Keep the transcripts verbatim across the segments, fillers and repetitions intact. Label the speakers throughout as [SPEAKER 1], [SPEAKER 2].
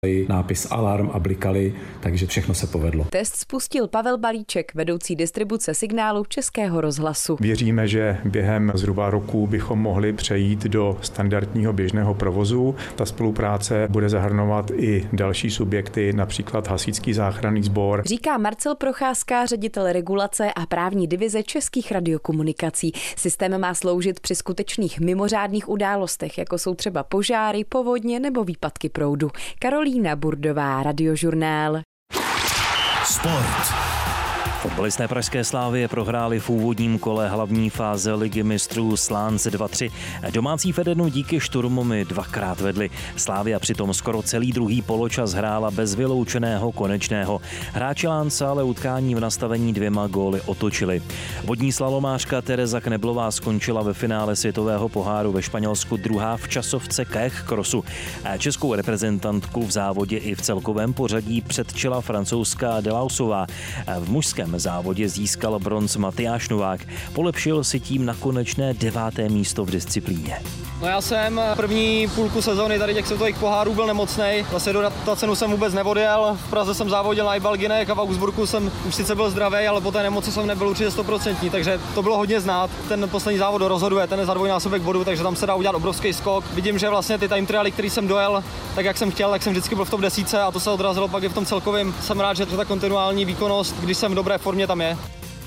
[SPEAKER 1] nápis alarm a blikali, takže všechno se povedlo.
[SPEAKER 2] Test spustil Pavel Balíček, vedoucí distribuce signálu Českého rozhlasu.
[SPEAKER 3] Věříme, že během zhruba roku bychom mohli přejít do standardního běžného provozu. Ta spolupráce bude zahrnovat i další subjekty, například Hasičský záchranný sbor.
[SPEAKER 2] Říká Marcel Procházka, ředitel regulace a právní divize Českých radiokomunikací. Systém má sloužit při skutečných mimořádných událostech, jako jsou třeba požáry, povodně nebo výpadky proudu. Karolína Burdová, Radiožurnál.
[SPEAKER 4] Sport.
[SPEAKER 5] Fotbalisté pražské Slavie prohráli v úvodním kole hlavní fáze Ligy mistrů s Lans dva tři. Domácí Fedenu díky šturmovi dvakrát vedli. Slavia přitom skoro celý druhý poločas hrála bez vyloučeného konečného. Hráči Lansa ale utkání v nastavení dvěma góly otočili. Vodní slalomářka Tereza Kneblová skončila ve finále světového poháru ve Španělsku druhá v časovce Kayak Crossu. Českou reprezentantku v závodě i v celkovém pořadí předčila francouzská Delausová. V mužském závodě získal bronz Matyáš Novák. Polepšil si tím na konečné deváté místo v disciplíně.
[SPEAKER 6] No já jsem první půlku sezóny tady těch světových pohárů byl nemocnej. Vlastně do ta cenu jsem vůbec neodjel. V Praze jsem závodil na Ibalginech a v Augsburgu jsem už sice byl zdravý, ale po té nemoci jsem nebyl určitě sto procent, takže to bylo hodně znát. Ten poslední závod rozhoduje, ten je za dvojnásobek bodu, takže tam se dá udělat obrovský skok. Vidím, že vlastně ty time trialy, který jsem dojel, tak jak jsem chtěl, tak jsem vždycky byl v top desítce a to se odrazilo pak i v tom celkovém. Jsem rád, že ta kontinuální výkonnost, když jsem v dobré formě, tam je.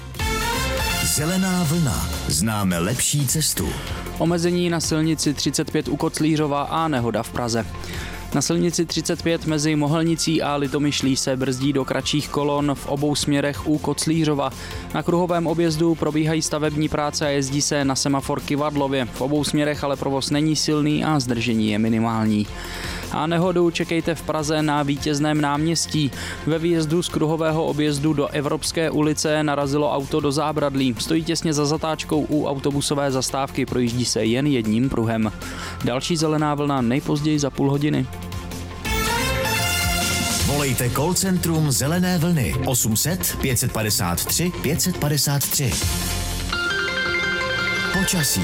[SPEAKER 4] Zelená vlna. Známe lepší cestu.
[SPEAKER 7] Omezení na silnici třicet pět u Koclířova a nehoda v Praze. Na silnici třicet pět mezi Mohelnicí a Litomyšlí se brzdí do kratších kolon v obou směrech u Koclířova. Na kruhovém objezdu probíhají stavební práce a jezdí se na semafor Kivadlově. V obou směrech ale provoz není silný a zdržení je minimální. A nehodu čekejte v Praze na Vítězném náměstí. Ve výjezdu z kruhového objezdu do Evropské ulice narazilo auto do zábradlí. Stojí těsně za zatáčkou u autobusové zastávky, projíždí se jen jedním pruhem. Další zelená vlna nejpozději za půl hodiny.
[SPEAKER 4] Volejte call centrum Zelené vlny osm set pět padesát tři pět padesát tři. Počasí.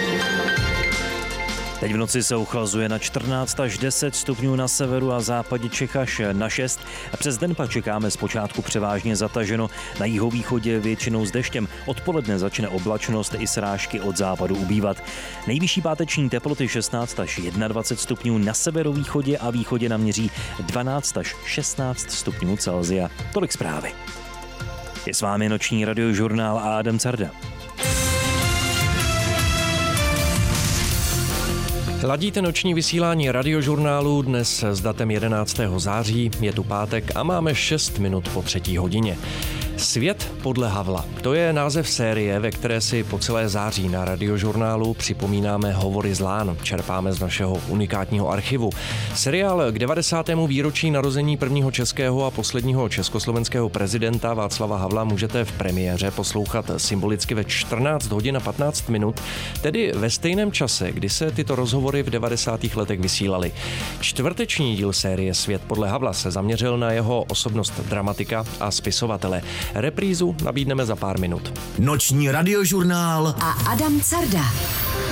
[SPEAKER 5] Teď v noci se ochlazuje na čtrnáct až deset stupňů na severu a západě Čech až na šest. Přes den pak čekáme zpočátku převážně zataženo, na jihovýchodě většinou s deštěm. Odpoledne začne oblačnost i srážky od západu ubývat. Nejvyšší páteční teploty šestnáct až dvacet jedna stupňů na severovýchodě a východě naměří dvanáct až šestnáct stupňů Celsia. Tolik zprávy. Je s vámi noční radiožurnál a Adam Carda.
[SPEAKER 8] Ladíte noční vysílání radiožurnálu dnes s datem jedenáctého září, je tu pátek a máme šest minut po třetí hodině. Svět podle Havla. To je název série, ve které si po celé září na radiožurnálu připomínáme hovory z lán, čerpáme z našeho unikátního archivu. Seriál k devadesátému výročí narození prvního českého a posledního československého prezidenta Václava Havla můžete v premiéře poslouchat symbolicky ve čtrnáct hodin a patnáct minut, tedy ve stejném čase, kdy se tyto rozhovory v devadesátých letech vysílaly. Čtvrteční díl série Svět podle Havla se zaměřil na jeho osobnost dramatika a spisovatele. Reprízu nabídneme za pár minut.
[SPEAKER 4] Noční radiožurnál
[SPEAKER 2] a Adam Carda.